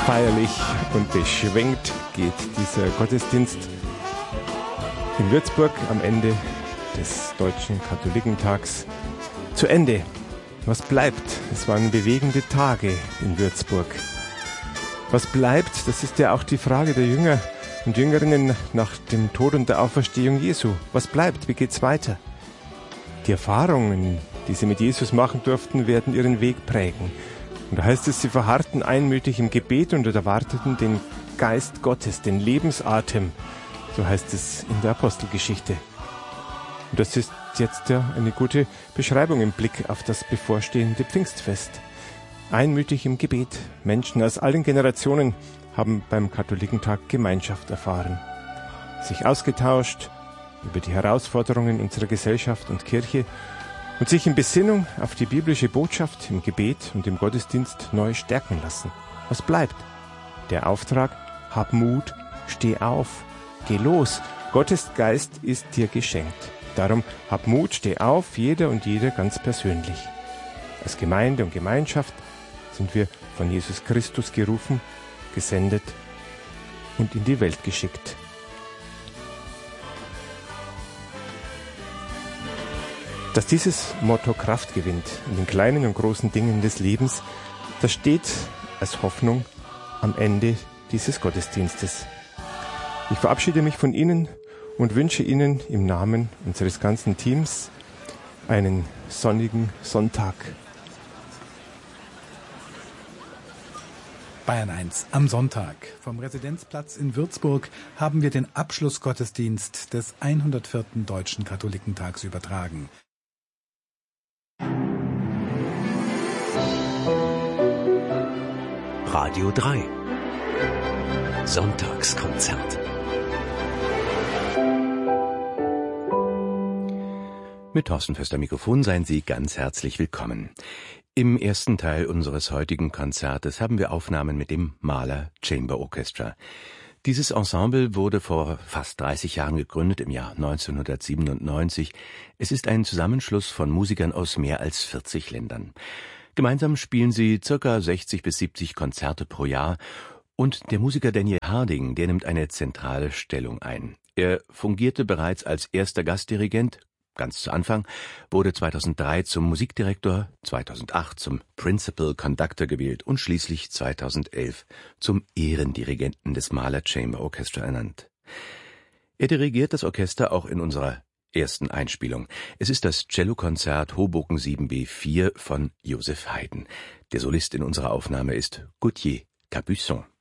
Feierlich und beschwingt geht dieser Gottesdienst in Würzburg am Ende des Deutschen Katholikentags zu Ende. Was bleibt? Es waren bewegende Tage in Würzburg. Was bleibt? Das ist ja auch die Frage der Jünger und Jüngerinnen nach dem Tod und der Auferstehung Jesu. Was bleibt? Wie geht's weiter? Die Erfahrungen, die sie mit Jesus machen durften, werden ihren Weg prägen. Und da heißt es, sie verharrten einmütig im Gebet und erwarteten den Geist Gottes, den Lebensatem. So heißt es in der Apostelgeschichte. Und das ist jetzt ja eine gute Beschreibung im Blick auf das bevorstehende Pfingstfest. Einmütig im Gebet. Menschen aus allen Generationen haben beim Katholikentag Gemeinschaft erfahren. Sich ausgetauscht über die Herausforderungen unserer Gesellschaft und Kirche und sich in Besinnung auf die biblische Botschaft im Gebet und im Gottesdienst neu stärken lassen. Was bleibt? Der Auftrag: Hab Mut, steh auf, geh los. Gottes Geist ist dir geschenkt. Darum hab Mut, steh auf, jeder und jeder ganz persönlich. Als Gemeinde und Gemeinschaft sind wir von Jesus Christus gerufen, gesendet und in die Welt geschickt. Dass dieses Motto Kraft gewinnt in den kleinen und großen Dingen des Lebens, das steht als Hoffnung am Ende dieses Gottesdienstes. Ich verabschiede mich von Ihnen und wünsche Ihnen im Namen unseres ganzen Teams einen sonnigen Sonntag. Bayern 1 am Sonntag. Vom Residenzplatz in Würzburg haben wir den Abschlussgottesdienst des 104. Deutschen Katholikentags übertragen. Radio 3 Sonntagskonzert. Mit Thorsten Föster Mikrofon seien Sie ganz herzlich willkommen. Im ersten Teil unseres heutigen Konzertes haben wir Aufnahmen mit dem Mahler Chamber Orchestra. Dieses Ensemble wurde vor fast 30 Jahren gegründet, im Jahr 1997. Es ist ein Zusammenschluss von Musikern aus mehr als 40 Ländern. Gemeinsam spielen sie ca. 60 bis 70 Konzerte pro Jahr. Und der Musiker Daniel Harding, der nimmt eine zentrale Stellung ein. Er fungierte bereits als erster Gastdirigent, ganz zu Anfang, wurde 2003 zum Musikdirektor, 2008 zum Principal Conductor gewählt und schließlich 2011 zum Ehrendirigenten des Mahler Chamber Orchestra ernannt. Er dirigiert das Orchester auch in unserer ersten Einspielung. Es ist das Cellokonzert Hoboken 7b4 von Joseph Haydn. Der Solist in unserer Aufnahme ist Gauthier Capuçon.